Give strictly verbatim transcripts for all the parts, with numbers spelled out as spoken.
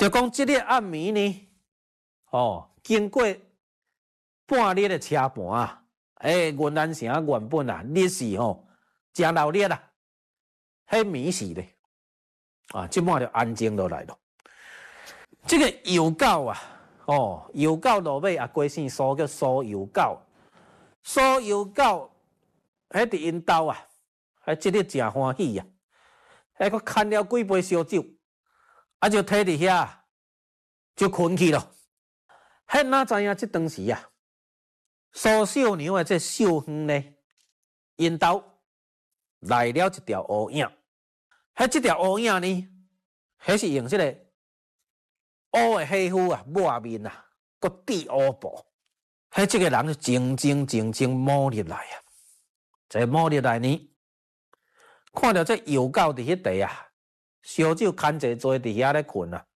就讲这个暗暝呢，哦，经过半日的车盘啊，诶，云南城原本啊，日时吼真热烈啊，迄暝时咧，啊，即满就安静落来咯。这个油狗啊，哦，油狗落尾啊，过姓苏叫苏油狗，苏油狗，迄伫因兜啊，迄即日真欢喜啊，迄佫牵了几杯烧酒。啊，就摕伫遐，就困去咯。迄哪知影即当时啊，苏小娘的这秀芳呢，因兜来了一条乌影。迄即条乌影呢，迄是用即个乌的皮肤啊，抹面啊，搁滴乌布。迄即个人就静静静静摸入来啊，这摸入来呢，看到这油狗伫迄地啊。烧酒牵坐坐伫遐咧困啊，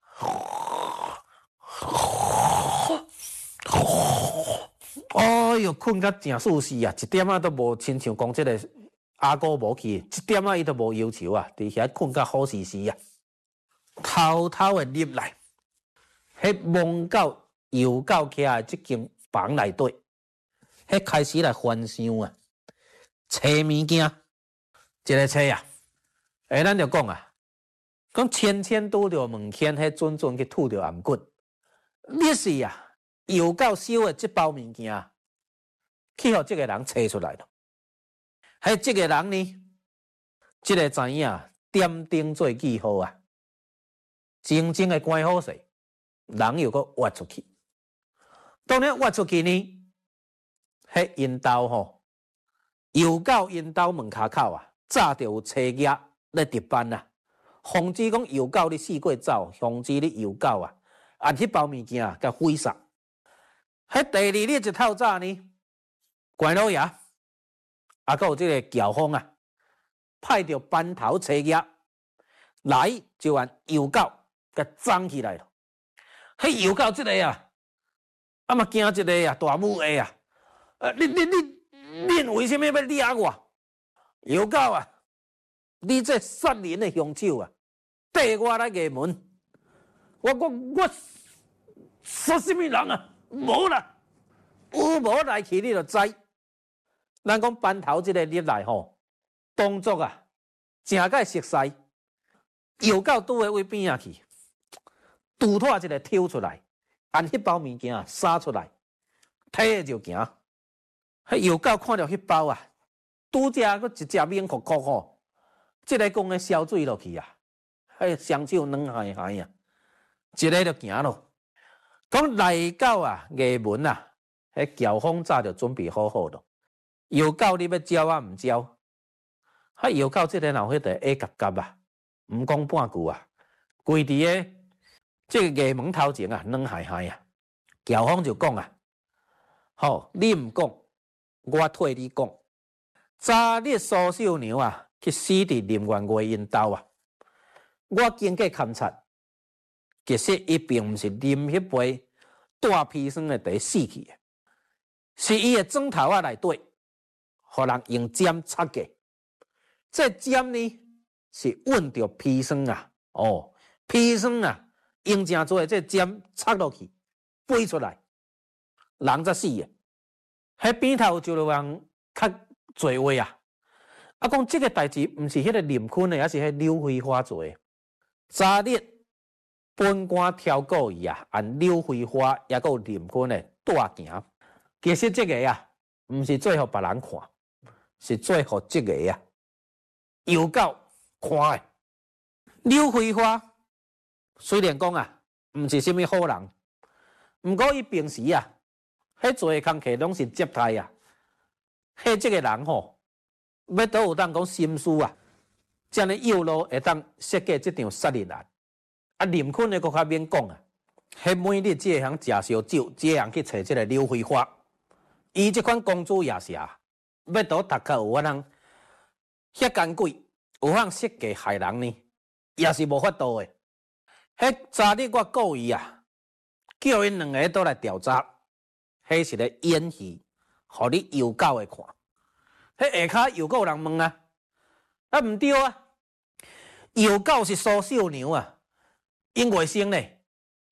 哎哟，困甲真舒适啊，一点仔都无亲像讲即个阿哥无去，一点仔伊都无忧愁啊，伫遐困甲好时时啊，偷偷的入来，迄蒙狗油狗徛的即间房内底，迄开始来翻箱啊，找物件，一个找啊，诶，咱就讲啊。讲千千拄着门前，迄阵阵去吐着颔骨。你是啊，油狗收的即包物件，去互即个人找出来了。迄即个人呢，即、这个知影点灯做记号啊，静静的关好势，人又搁挖出去。当然挖出去呢，迄因兜吼，油狗因兜门骹口啊，早就有车爷咧值班啊。防止讲油狗你四过走，防止你油狗啊，按迄包物件啊，甲毁杀。迄第二日一透早呢，关老爷啊，还有即个乔峰啊，派着班头车爷来，就按油狗甲装起来了。迄油狗即个啊，啊嘛惊一个啊，大母的啊，啊你你你恁为什么要掠我？油狗啊，你这杀人的凶手啊！缀我来衙门，我我我杀什么人啊？无啦，有无来去你就知。咱讲班头即个入来吼，动作啊，真个熟悉。油狗拄个位边啊去，拄拖一个抽出来，按迄包物件撒出来，摕就行。迄油狗看到迄包啊，拄只佫一只面哭哭吼，即个讲个烧水落去啊。迄双手软嗨嗨啊，一个就行咯。讲来到啊衙门啊，迄乔峰早就准备好好咯。油狗你要招啊毋招？迄油狗即个人迄个会夹夹啊，毋讲半句啊，跪伫个即个衙门头前啊，软嗨嗨啊。乔峰就讲啊，吼，你毋讲，我替你讲。昨日苏小娘啊，去死伫林元月因兜啊。我经过勘察，其实伊并毋是啉迄杯大砒霜的茶死去的，是伊的枕头仔内底，互人用针插过。这针呢是混着砒霜啊，哦，砒霜啊，用正多这针插落去，飞出来，人才死的。迄边头就有人较侪话啊，啊讲这个代志毋是迄个林坤的，也是迄刘辉华做的。昨日本官挑过伊啊，按刘辉华也有林坤的大行。其实这个啊，毋是做互别人看，是做互这个啊油狗看的。刘辉华虽然讲啊，毋是什么好人，毋过伊平时啊，迄做的工课拢是接待啊。迄这个人吼，要倒有当讲心思啊。这样诱路会当设计这场杀人案，啊林坤的搁较免讲啊，迄每日只会晓食烧酒，只会晓去找这个刘辉华，伊这款公主夜叉，要倒大家有法通遐奸鬼，有法设计害人呢，也是无法度的。迄昨日我故意啊，叫因两个倒来调查，迄是咧演戏，互你油狗的看。迄下骹又有人问啊，啊毋对啊。油狗是苏小娘啊，因外甥咧，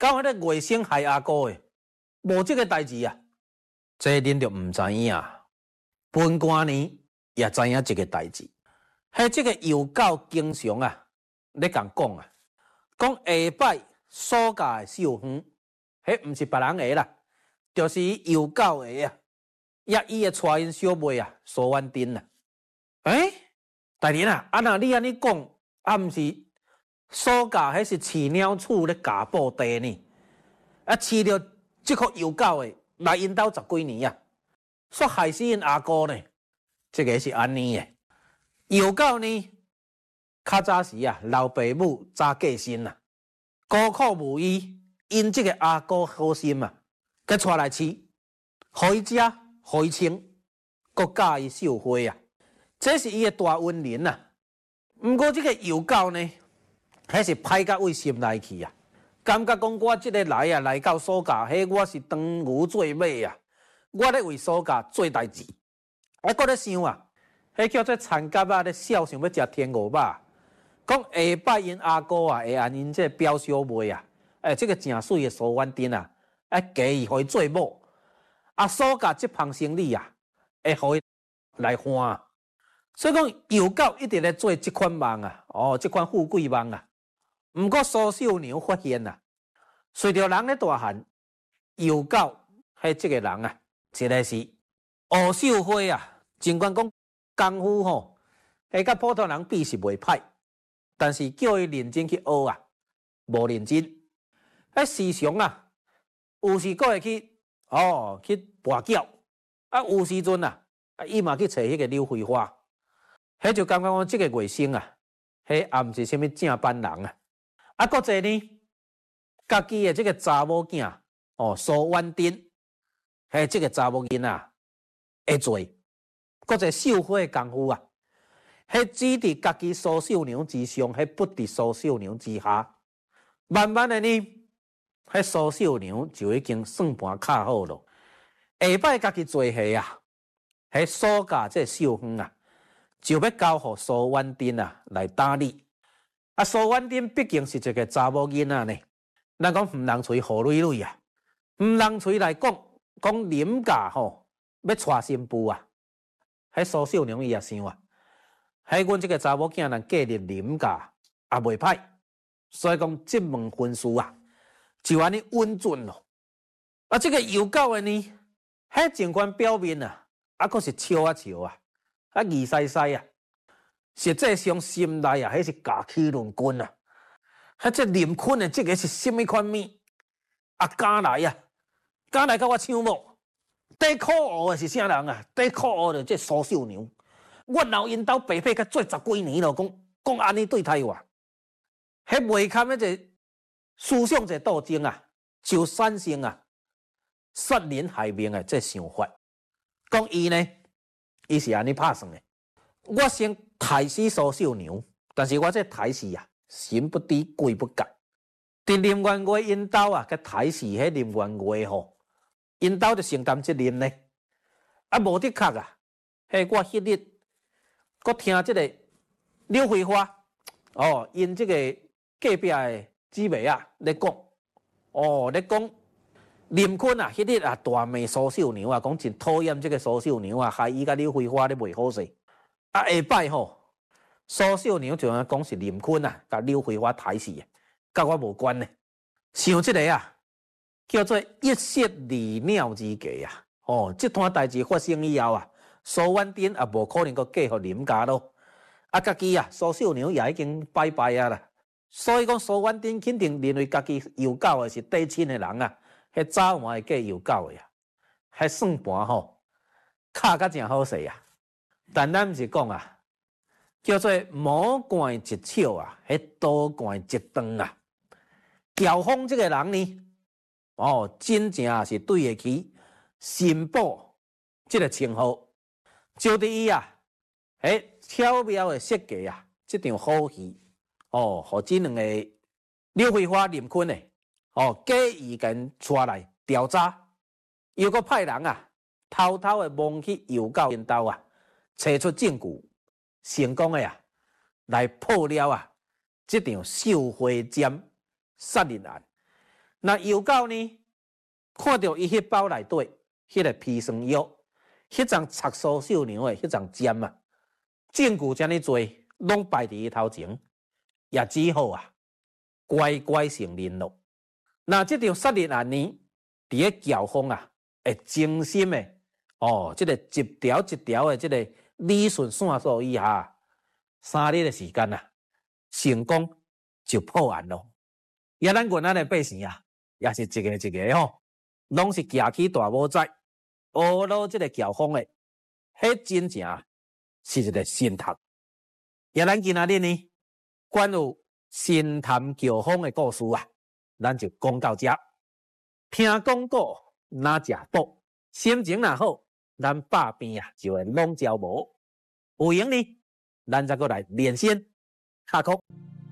到迄个外省害阿哥的，无即个代志啊！这恁就唔知影。本官呢也知影即个代志。迄即个邮狗经常啊，咧共讲啊，讲下摆所教的绣花，迄毋是别人的啦，就是邮狗的啊。也伊的带因小妹啊，苏婉珍啊。诶，大人啊，啊那你安尼讲，啊毋是所教，迄是饲鸟厝咧家布地呢？啊，饲着即颗邮狗的来因兜十几年啊，煞害死因阿哥呢？即个是安尼的。邮狗呢，较早时啊，老爸母早过身啊，孤苦无依，因即个阿哥好心啊，佮带来饲，互伊食。互伊穿，阁教伊绣花啊，这是伊的大恩人啊。毋过即个邮狗呢，迄是歹到为心内去啊，感觉讲我即个来啊，来到所教，迄我是当牛做马啊，我咧为所教做代志，啊，搁咧想啊，迄叫做田甲啊，咧笑想要食天鹅肉，讲下摆因阿哥啊，会按因这表小妹啊，诶，即个诚水的苏婉珍啊，啊，加伊互伊做某。啊，所教即项生意啊，会互伊来换，所以讲邮狗一直咧做即款梦啊，哦，即款富贵梦啊。毋过苏秀娘发现啊，随着人咧大汉，邮狗迄即个人啊，一个是学绣花啊，尽管讲功夫吼，迄甲普通人比是袂歹，但是叫伊认真去学啊，无认真。迄时常啊，有时佫会去。哦，去跋筊，啊，有时阵啊，啊，伊嘛去找迄个刘桂花，迄就感觉讲即个外甥啊，迄也毋是啥物正班人啊。啊，搁者呢，家己的即个查某囝，哦，苏婉珍，迄即个查某囡仔会做，搁者绣花的功夫啊，迄只伫家己苏秀娘之上，迄不伫苏秀娘之下，慢慢的呢。迄苏秀娘就已经算盘卡好咯，下摆家己做下啊，迄所教这绣花啊，就要交互苏婉珍啊来打理。啊，苏婉珍毕竟是一个查某囡仔呢，咱讲毋通随何蕊蕊啊，毋通随来讲讲林家吼要娶新妇啊。迄苏秀娘伊也想啊，迄阮即个查某囝人嫁入林家也袂歹，所以讲即门婚事啊。就安尼稳准咯，啊，这个邮狗的呢，迄尽管表面啊，啊，阁是笑啊笑啊，啊，二西西啊，实际上心内啊，迄是家气论棍啊，迄这林坤的这个是什么款物？啊，敢来啊，敢来甲我抢某？第可恶的是啥人啊？第可恶的这苏秀娘，我老因兜白配甲做十几年咯，讲讲安尼对待我，迄袂堪迄个。思想者斗争啊，就产生啊杀人害命的这想法。讲伊呢，伊是安尼拍算的。我先杀死苏秀娘，但是我这杀死啊，心不知鬼不觉。伫林元月因兜啊，甲杀死迄林元月吼，因兜就承担责任呢。啊，无的确啊，迄我迄日，我听即个刘桂花哦，因即个隔壁的。姊妹啊，咧讲，哦，咧讲林坤啊，迄日啊大骂苏秀娘啊，讲真讨厌即个苏秀娘啊，害伊甲刘桂花咧袂好势。啊下摆吼，苏秀娘就安讲是林坤啊，甲刘桂花杀死的，甲我无关呢。想即个啊，叫做一石二鸟之计啊。哦，即段代志发生以后啊，苏婉珍也无可能阁嫁互林家咯。啊，家己啊，苏秀娘也已经拜拜啊啦。所以讲，苏婉珍肯定认为家己邮狗的是底亲的人啊，迄早晚会嫁邮狗的啊，迄算盘吼，卡甲真好势啊。但咱毋是讲啊，叫做魔怪一巧啊，迄刀怪一断啊。乔峰这个人呢，哦，真正是对得起新宝这个称号，就伫伊啊，迄巧妙的设计啊，这场好戏。哦，互即两个刘桂花、林坤诶，哦，假意跟带来调查，又搁派人啊，偷偷诶摸去邮狗因兜啊，找出证据，成功诶啊，来破了啊，即场绣花针杀人案。 那药膏呢，看到伊迄包内底迄个砒霜药，迄张插苏绣娘的迄张针啊，证据遮尔多，拢摆伫伊头前，也只好啊，乖乖承认咯。那即场杀人案呢，伫咧校方啊，会精心的哦，即、这个一条一条的即个理顺线索以下，三日的时间啊，成功就破案咯。也咱云南的百姓啊，也是一个一个吼，拢是举起大帽仔，学咯即个校方的，迄真正是一个神探。也咱今仔日呢，关于神探校方的故事啊，咱就讲到这。听广告哪食补，心情若好，咱百病啊就会拢消无。有闲呢，咱再过来连线下课。